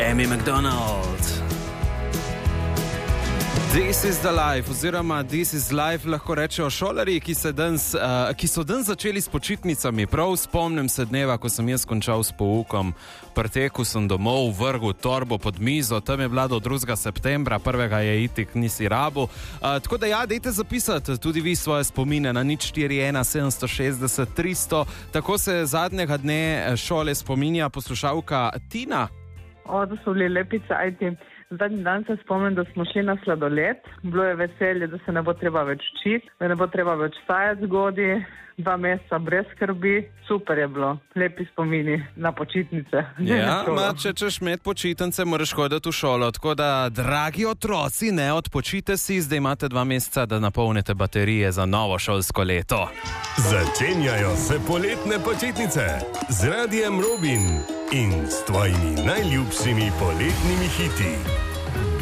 Amy McDonald. This is the life, oziroma this is life lahko rečejo šolarji, ki so danes začeli s počitnicami. Prav spomnim se dneva, ko sem jaz končal s poukom. Pretekel sem domov, vrgel torbo pod mizo, tam je bila do 2. septembra, 1. je itik nisi rabu. Tako da dajte zapisati tudi vi svoje spomine na 041 760 300. Tako se zadnjega dne šole spominja poslušalka Tina. To so bili lepi cajti. Zadnji dan se spomnim, da smo šli na sladoled. Bilo je veselje, da se ne bo treba več učiti, da ne bo treba več stajati zgodaj, 2 meseca brez skrbi. Super je bilo, lepi spomini na počitnice. Če češ imeti počitnice, moraš hoditi v šolo. Tako da, dragi otroci, ne odpočite si, zdaj imate 2 meseca, da napolnite baterije za novo šolsko leto. Začenjajo se poletne počitnice z Radijem Robin in s tvojimi najljubšimi poletnimi hiti.